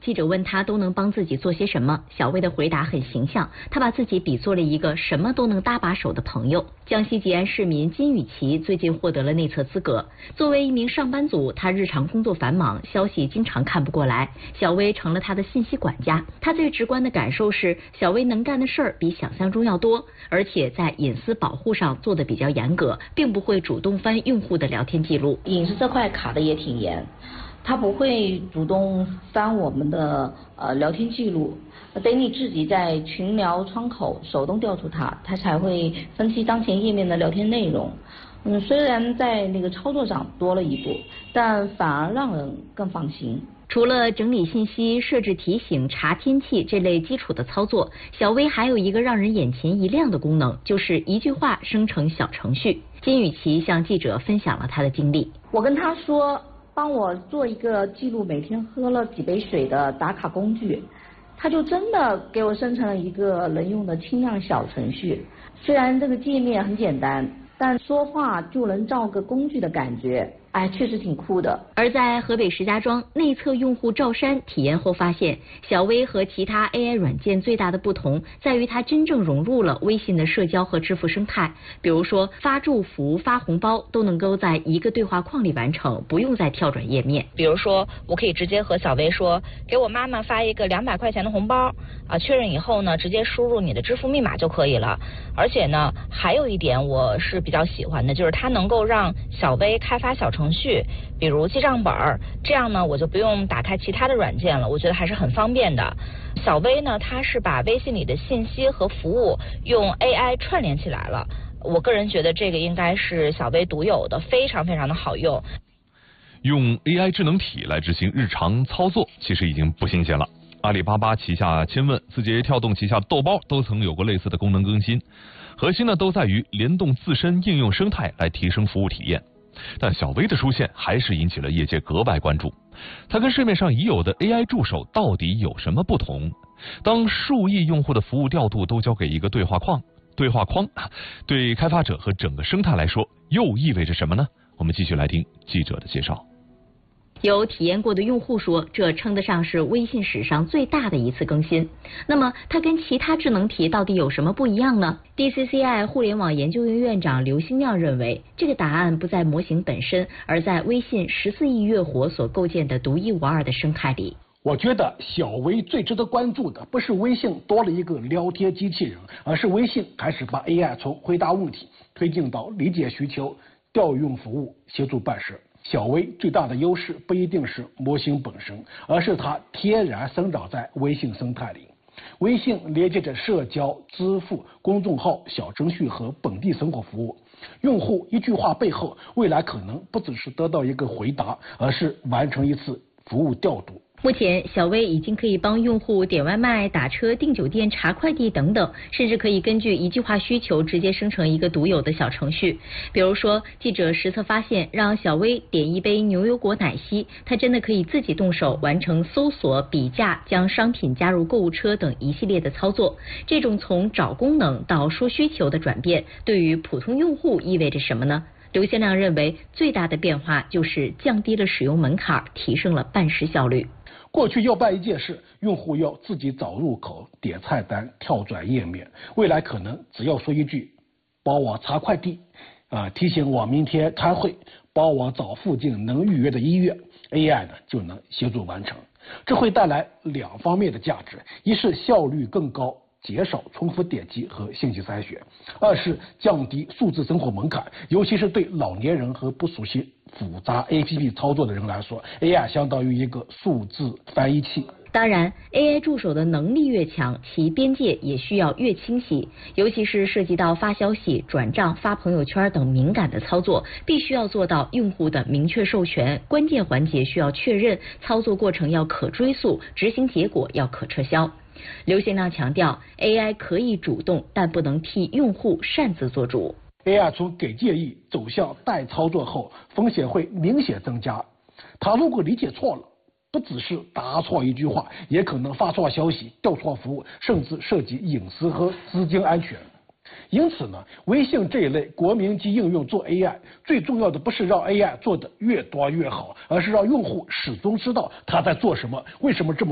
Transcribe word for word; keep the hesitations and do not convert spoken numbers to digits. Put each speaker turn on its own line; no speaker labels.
记者问他都能帮自己做些什么，小薇的回答很形象，他把自己比作了一个什么都能搭把手的朋友。江西吉安市民金雨琦最近获得了内测资格。作为一名上班族，他日常工作繁忙，消息经常看不过来，小薇成了他的信息管家。他最直观的感受是，小薇能干的事儿比想象中要多，而且在隐私保护上做得比较严格，并不会主动翻用户的聊天记录。
隐私这块卡的也挺严。他不会主动翻我们的呃聊天记录，得你自己在群聊窗口手动调出它，它才会分析当前页面的聊天内容。嗯，虽然在那个操作上多了一步，但反而让人更放心。
除了整理信息、设置提醒、查天气这类基础的操作，小薇还有一个让人眼前一亮的功能，就是一句话生成小程序。金雨琦向记者分享了他的经历。
我跟他说，帮我做一个记录每天喝了几杯水的打卡工具，他就真的给我生成了一个能用的轻量小程序。虽然这个界面很简单，但说话就能造个工具的感觉，哎，确实挺酷的。
而在河北石家庄，内测用户赵山体验后发现，小薇和其他 A I 软件最大的不同在于它真正融入了微信的社交和支付生态。比如说发祝福、发红包都能够在一个对话框里完成，不用再跳转页面。
比如说，我可以直接和小薇说，给我妈妈发一个两百块钱的红包啊，确认以后呢，直接输入你的支付密码就可以了。而且呢，还有一点我是比较喜欢的，就是它能够让小薇开发小程序，比如记账本，这样呢我就不用打开其他的软件了，我觉得还是很方便的。小薇呢，它是把微信里的信息和服务用 A I 串联起来了，我个人觉得这个应该是小薇独有的，非常非常的好用。
用 A I 智能体来执行日常操作，其实已经不新鲜了。阿里巴巴旗下亲问、字节跳动旗下豆包都曾有过类似的功能更新，核心呢都在于联动自身应用生态来提升服务体验。但小薇的出现还是引起了业界格外关注，它跟市面上已有的 A I 助手到底有什么不同？当数亿用户的服务调度都交给一个对话框，对话框对开发者和整个生态来说又意味着什么呢？我们继续来听记者的介绍。
有体验过的用户说，这称得上是微信史上最大的一次更新。那么它跟其他智能体到底有什么不一样呢？ D C C I 互联网研究院院长刘兴亮认为，这个答案不在模型本身，而在微信十四亿月活所构建的独一无二的生态里。
我觉得小薇最值得关注的不是微信多了一个聊天机器人，而是微信开始把 A I 从回答问题推进到理解需求、调用服务、协助办事。小薇最大的优势不一定是模型本身，而是它天然生长在微信生态里。微信连接着社交、支付、公众号、小程序和本地生活服务。用户一句话背后，未来可能不只是得到一个回答，而是完成一次服务调度。
目前，小薇已经可以帮用户点外卖、打车、订酒店、查快递等等，甚至可以根据一句话需求直接生成一个独有的小程序。比如说，记者实测发现，让小薇点一杯牛油果奶昔，它真的可以自己动手完成搜索、比价、将商品加入购物车等一系列的操作。这种从找功能到说需求的转变，对于普通用户意味着什么呢？刘先亮认为，最大的变化就是降低了使用门槛，提升了办事效率。
过去要办一件事，用户要自己找入口、点菜单、跳转页面，未来可能只要说一句帮我查快递啊、呃，提醒我明天开会，帮我找附近能预约的医院， A I 呢就能协助完成。这会带来两方面的价值，一是效率更高，减少重复点击和信息筛选；二是降低数字生活门槛，尤其是对老年人和不熟悉复杂 A P P 操作的人来说， A I 相当于一个数字翻译器。
当然 ，A I 助手的能力越强，其边界也需要越清晰，尤其是涉及到发消息、转账、发朋友圈等敏感的操作，必须要做到用户的明确授权，关键环节需要确认，操作过程要可追溯，执行结果要可撤销。刘先亮强调 ，A I 可以主动，但不能替用户擅自做主。
A I 从给建议走向代操作后，风险会明显增加。他如果理解错了，不只是答错一句话，也可能发错消息、调错服务，甚至涉及隐私和资金安全。因此呢，微信这一类国民级应用做 A I， 最重要的不是让 A I 做得越多越好，而是让用户始终知道他在做什么，为什么这么